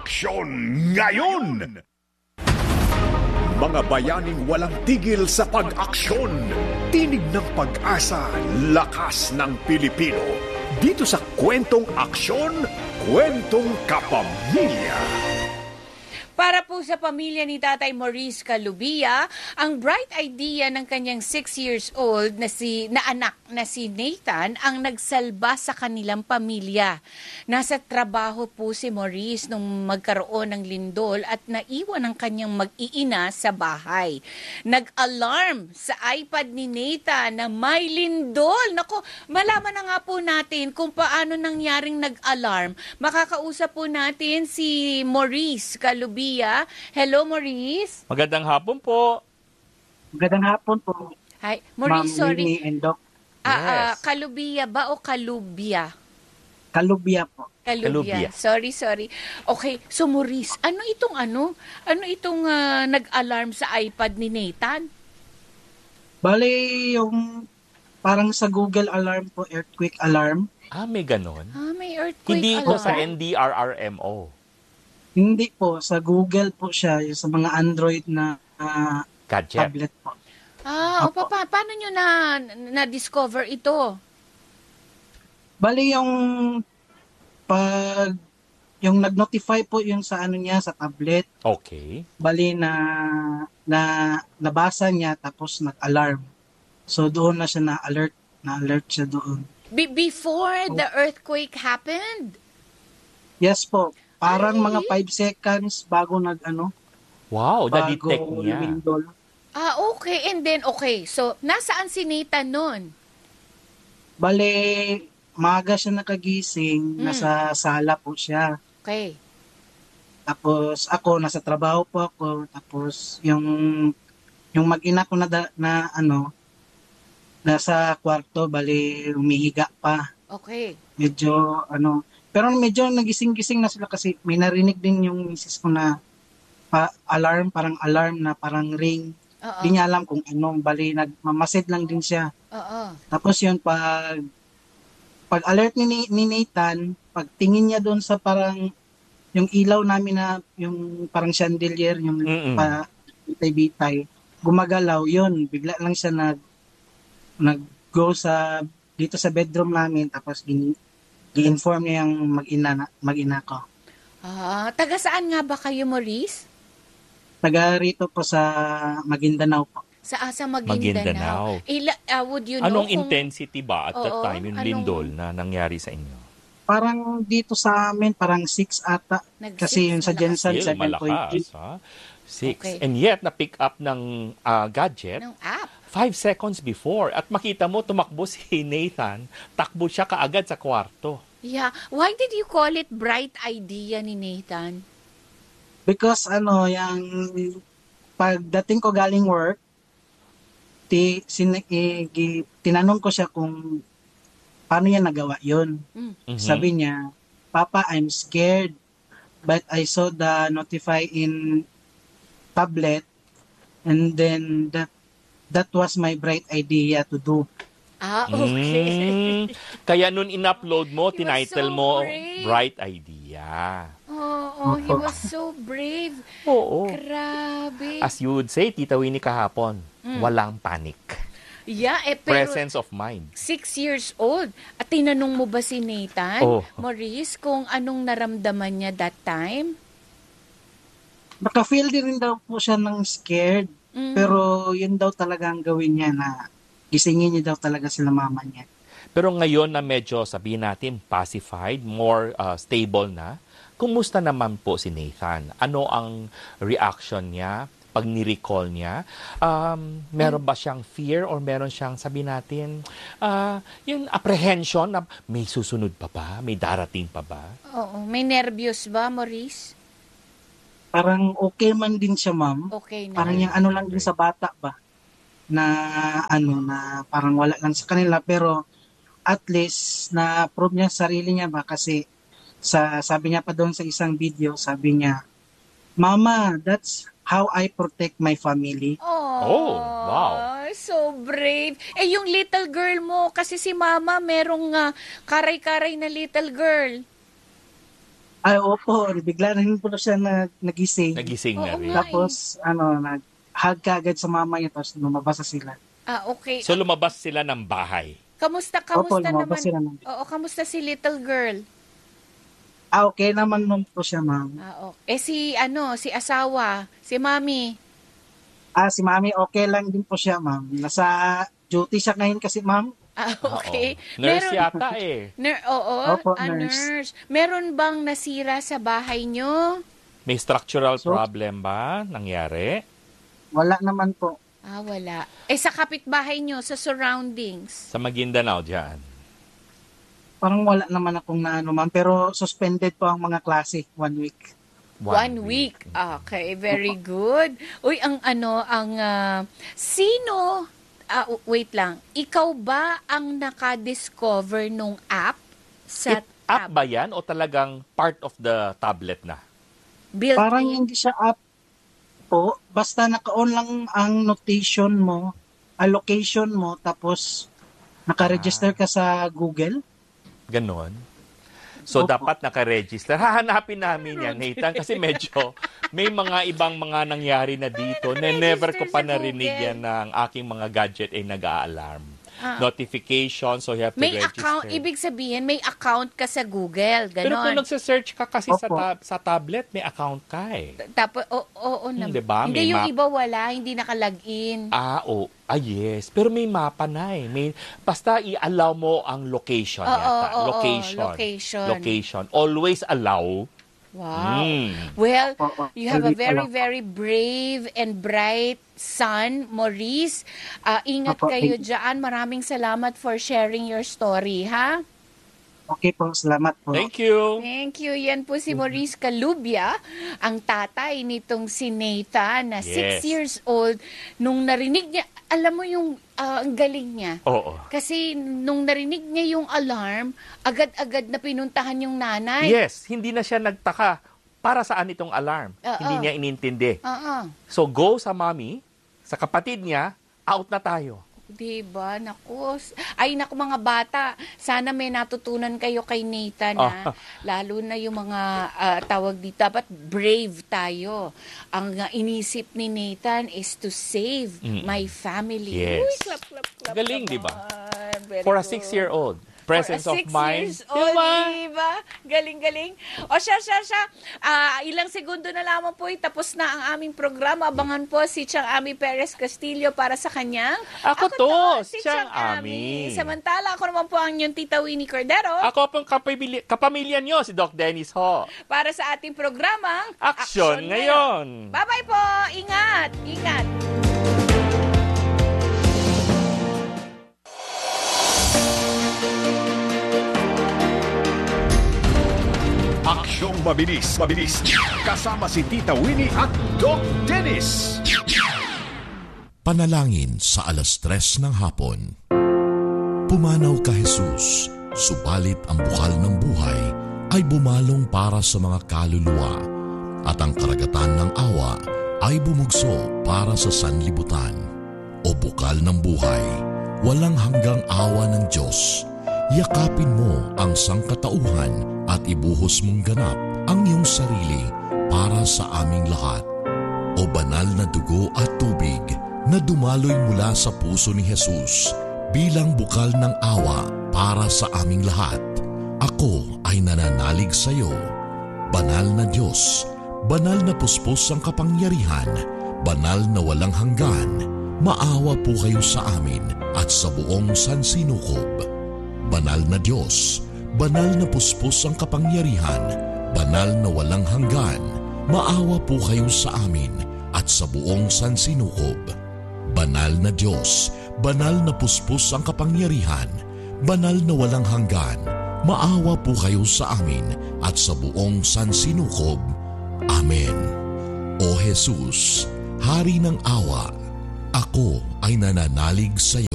Pag-aksyon ngayon! Mga bayaning walang tigil sa pag-aksyon. Tinig ng pag-asa, lakas ng Pilipino. Dito sa Kwentong Aksyon, Kwentong Kapamilya. Para po sa pamilya ni Tatay Maurice Calubia, ang bright idea ng kanyang 6 years old na anak na si Nathan ang nagsalba sa kanilang pamilya. Nasa trabaho po si Maurice nung magkaroon ng lindol at naiwan ang kanyang mag-iina sa bahay. Nag-alarm sa iPad ni Nathan na may lindol. Nako, malaman na nga po natin kung paano nangyaring nag-alarm. Makakausap po natin si Maurice Calubia. Hello, Maurice. Magandang hapon po. Magandang hapon po. Hi, Maurice, Ma'am sorry. Winnie and Doc. Yes. Calubia ba o Calubia? Calubia po. Calubia. Sorry. Okay, so Maurice, ano itong nag-alarm sa iPad ni Nathan? Bale, yung parang sa Google alarm po, earthquake alarm. May ganon. May earthquake Hindi alarm. po sa NDRRMO. Hindi po, sa Google po siya, yung sa mga Android na Gadget. tablet po. Paano nyo na-discover ito? Bale, yung nag-notify po yung sa ano niya, sa tablet. Okay. Bale, nabasa niya, tapos nag-alarm. So, doon na siya na-alert siya doon. Before the earthquake happened? Yes po. Parang Ay. mga 5 seconds bago Wow, na-detect niya. lumindol. Okay. And then, so, nasaan si Nathan nun? Bale, maaga siya nakagising, nasa sala po siya. Okay. Tapos ako, nasa trabaho po ako. Tapos yung mag-ina ko nasa kwarto, bale, umihiga pa. Okay. Medyo, pero medyo nagising-gising na sila kasi may narinig din yung misis ko na parang alarm na parang ring. Oo. Di niya alam kung anong, bali nagmamasid lang din siya. Oo. Tapos yun, pag alert ni Nathan, pag tingin niya doon sa parang yung ilaw namin na yung parang chandelier, yung bitay-bitay, gumagalaw yun. Bigla lang siya nag-go dito sa bedroom namin, tapos i-inform niya yung mag-ina ko. Taga saan nga ba kayo, Maurice? Taga rito po sa Maguindanao po. Sa Maguindanao. Would you know Anong kung... intensity ba at that Oo, time, yung lindol na nangyari sa inyo? Parang dito sa amin, parang 6 ata. Kasi yung sa Jensen, Still, 7.8. malakas, ha? 6. Okay. And yet, na-pick up ng gadget Ng app. 5 seconds before. At makita mo, tumakbo si Nathan, takbo siya kaagad sa kwarto. Yeah. Why did you call it bright idea ni Nathan? Because yung pagdating ko galing work, tinanong ko siya kung paano niya nagawa yun. Sabi niya, Papa, I'm scared, but I saw the notify in tablet, and then that was my bright idea to do. Okay. Kaya nun in-upload mo, He was tinitle so mo, brave. Bright Idea. He was so brave. Oo. Grabe. As you would say, Tita Winnie kahapon, walang panic. Yeah, pero Presence of mind. 6 years old. At tinanong mo ba si Nathan, Maurice, kung anong naramdaman niya that time? Naka-feel din daw po siya ng scared, pero yun daw talaga ang gawin niya, na gisingin niya daw talaga sila mama niya. Pero ngayon na medyo, sabihin natin, pacified, more stable na, kumusta naman po si Nathan? Ano ang reaction niya pag ni-recall niya? Meron ba siyang fear or meron siyang, sabihin natin, yung apprehension na may susunod pa ba? May darating pa ba? Oo. May nervyos ba, Maurice? Parang okay man din siya, ma'am. Okay na. Parang yung lang din sa bata ba? Na parang wala lang sa kanila, pero at least na prove niya sarili niya ba, kasi sabi niya pa doon sa isang video, sabi niya, Mama, that's how I protect my family. Oh, wow. So brave. Yung little girl mo, kasi si Mama merong karay-karay na little girl. Ay, opo, bigla rin po siya nagising. Nagising na Oo rin. nga. Tapos, nag-hug ka agad sa mama niya, tapos lumabas na sila. Okay. So lumabas sila ng bahay. Kamusta Opo, naman? lumabas sila ng... Oo, kamusta si little girl? Okay naman nun po siya, ma'am. Si asawa, si mami. Si mami, okay lang din po siya, ma'am. Nasa duty siya ngayon kasi, ma'am. Okay. Oo. Nurse yata eh. Opo, nurse. Meron bang nasira sa bahay nyo? May structural problem ba nangyari? Wala naman po. Wala. Sa kapitbahay nyo, sa surroundings? Sa Maguindanao dyan. Parang wala naman akong naano, ma'am. Pero suspended po ang mga klase 1 week. 1 week. Okay, very good. Uy, sino... wait lang. Ikaw ba ang naka-discover nung app sa App ba yan o talagang part of the tablet na? built-in? Parang hindi siya app po. Basta naka-on lang ang notation mo, location mo, tapos naka-register ka sa Google. Ganon. So, Opo. dapat naka-register. Hahanapin namin yan, Nathan, kasi medyo may mga ibang mga nangyari na dito na never ko pa sa narinig Google. yan na ang aking mga gadget ay nag-a-alarm. Notification, so you have to May register. account, ibig sabihin, may account ka sa Google. Pero kung Ganon. nagsa-search ka kasi Opo. sa tablet, may account ka eh. Tapos, oo naman. diba? Hindi, May yung map. iba wala, hindi naka-login. Yes. Pero may mapa na eh. Basta i-allow mo ang location yata. Location. Always allow. Wow. Well, Oo. you have a Always very, allow. very brave and bright son, Maurice. Ingat Opo, kayo thank you. dyan. Maraming salamat for sharing your story, ha? Okay po, salamat po. Thank you. Thank you. Yan po si Maurice Calubia, ang tatay nitong si Nathan na 6 Yes. years old. Nung narinig niya, alam mo yung ang galing niya. Oo. Kasi nung narinig niya yung alarm, agad-agad na pinuntahan yung nanay. Yes, hindi na siya nagtaka para saan itong alarm. Oo. Hindi niya inintindi. Oo. So go sa mommy, sa kapatid niya, out na tayo. Diba? Naku. Ay, naku mga bata. Sana may natutunan kayo kay Nathan, ha? Lalo na yung mga tawag dito. Dapat brave tayo. Ang inisip ni Nathan is to save my family. Yes. Uy, clap, clap, clap. Galing, naman. diba? Very For a good. 6-year-old. Presence For a of mind. 6 years old, Diba? diba? Galing-galing. O siya. Ilang segundo na lamang po, tapos na ang aming programa. Abangan po si Chang Ami Perez Castillo para sa kanyang... Ako to, si Chang Chang Ami. Samantala, ako naman po ang inyong Tita Winnie Cordero Ako pong kapamilya nyo, si Doc Dennis Ho. para sa ating programang Aksyon ngayon. Bye-bye po! Ingat! Ingat! Aksyong mabilis. Kasama si Tita Winnie at Doc Dennis. Panalangin sa 3:00 ng hapon. Pumanaw ka Jesus, subalit ang bukal ng buhay ay bumalong para sa mga kaluluwa at ang karagatan ng awa ay bumugso para sa sanlibutan. O bukal ng buhay, walang hanggang awa ng Diyos, yakapin mo ang sangkatauhan at ibuhos mong ganap ang iyong sarili para sa aming lahat. O banal na dugo at tubig na dumaloy mula sa puso ni Jesus bilang bukal ng awa para sa aming lahat. Ako ay nananalig sa iyo. Banal na Diyos, banal na puspos ang kapangyarihan, banal na walang hanggan, maawa po kayo sa amin at sa buong sansinukob. Banal na Diyos, banal na puspos ang kapangyarihan, banal na walang hanggan, maawa po kayo sa amin at sa buong sansinukob. Banal na Diyos, banal na puspos ang kapangyarihan, banal na walang hanggan, maawa po kayo sa amin at sa buong sansinukob. Amen. O Jesus, Hari ng awa, ako ay nananalig sa iyo.